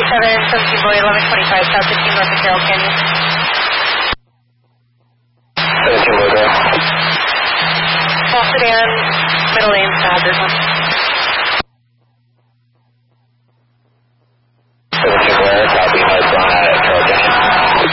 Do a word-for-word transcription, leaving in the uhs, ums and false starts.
eighty-seven, seventeen boy, eleven twenty-five, South fifteen north of Carroll Canyon. seventeen boy, go. Small sedan, middle lane, hazard one.